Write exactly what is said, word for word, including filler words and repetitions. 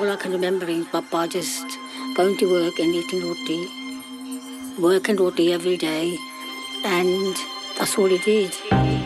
all I can remember is Papa just going to work and eating roti, work and roti every day, and that's all he did.